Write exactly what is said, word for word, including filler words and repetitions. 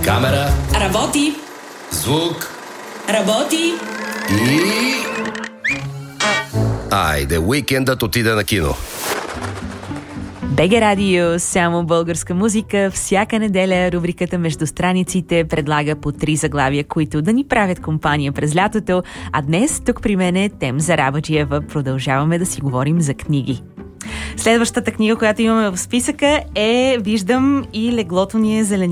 Камера. Работи. Звук. Работи. И... Айде, уикендът отиде на кино. БГ Радио, само българска музика. Всяка неделя рубриката Между страниците предлага по три заглавия, които да ни правят компания през лятото. А днес тук при мен е Темза Рабаджиева. Продължаваме да си говорим за книги. Следващата книга, която имаме в списъка е "Виждам и леглото ни е зелени".